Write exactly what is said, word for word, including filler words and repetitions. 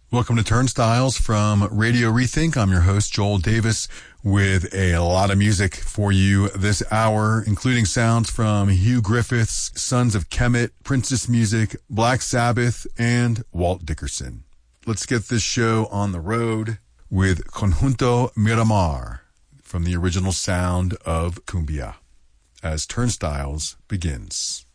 Welcome to Turnstiles from Radio Rethink. I'm your host, Joel Davis, with a lot of music for you this hour, including sounds from Hugh Griffiths, Sons of Kemet, Princess Music, Black Sabbath, and Walt Dickerson. Let's get this show on the road with Conjunto Miramar from the original sound of Cumbia as Turnstiles begins.